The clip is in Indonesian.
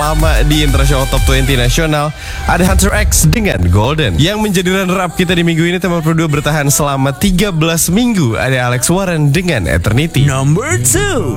terlama di International Top 20 Nasional. Ada Hunter X dengan Golden. Yang menjadi runner-up kita di minggu ini, Tempat Berdua bertahan selama 13 minggu. Ada Alex Warren dengan Eternity. Number 2.